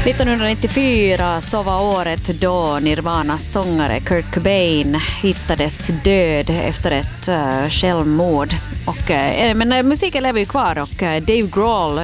1994 så var året då Nirvanas sångare Kurt Cobain hittades död efter ett självmord. Men musiken lever ju kvar och Dave Grohl,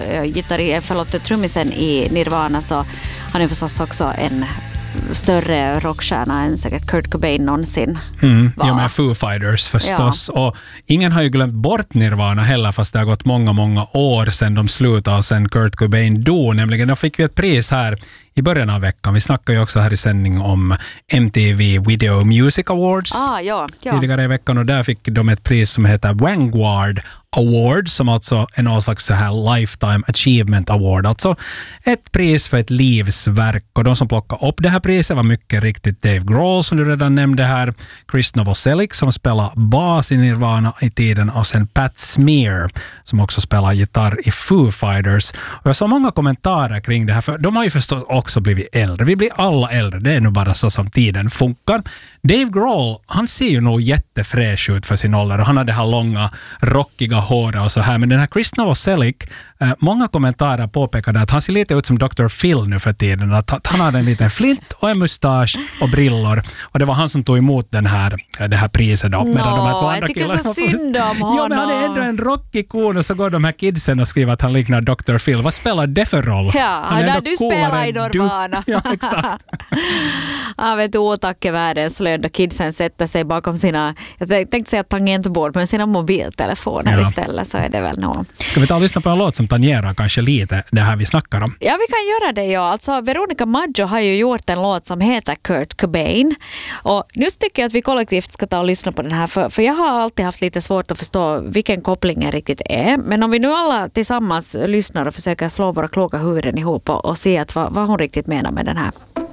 trummisen i Nirvana, så han är förstås också en större rockstjärna än säkert Kurt Cobain någonsin var. Ja, med Foo Fighters förstås. Ja. Och ingen har ju glömt bort Nirvana heller, fast det har gått många år sedan de slutade och sedan Kurt Cobain dog. Nämligen, då fick vi ett pris här i början av veckan. Vi snackar ju också här i sändning om MTV Video Music Awards tidigare i veckan, och där fick de ett pris som heter Vanguard Award, som alltså är någon slags så här Lifetime Achievement Award, alltså ett pris för ett livsverk. Och de som plockade upp det här priset var mycket riktigt Dave Grohl, som du redan nämnde här, Chris Novoselic som spelar bas i Nirvana i tiden, och sen Pat Smear som också spelar gitarr i Foo Fighters. Och jag såg många kommentarer kring det här, för de har ju förstås också blivit äldre. Vi blir alla äldre, det är nog bara så som tiden funkar. Dave Grohl, han ser ju nog jättefräsch ut för sin ålder, och han har det här långa, rockiga håret och så här. Men den här Chris Novoselic, många kommentarer påpekade att han ser lite ut som Dr. Phil nu för tiden. Att han hade en liten flint och en mustasch och brillor. Och det var han som tog emot det här priset då. Medan de här två andra jag tycker så synd om honom. Ja, men han är ändå en rockig kon, och så går de här kidsen och skriver att han liknar Dr. Phil. Vad spelar det för roll? Ja, där du spelar i Nirvana. Ja, exakt. Jag vet, otack är världens lön då kidsen sätter sig bakom sina, jag tänkte säga tangentbord, men sina mobiltelefoner istället, så är det väl nog. Ska vi ta och lyssna på en låt som tangerar kanske lite det här vi snackar om? Ja, vi kan göra det, ja. Alltså, Veronica Maggio har ju gjort en låt som heter Kurt Cobain. Och nu tycker jag att vi kollektivt ska ta och lyssna på den här, för jag har alltid haft lite svårt att förstå vilken kopplingen riktigt är. Men om vi nu alla tillsammans lyssnar och försöker slå våra kloka huvuden ihop och se att vad hon riktigt menar med den här.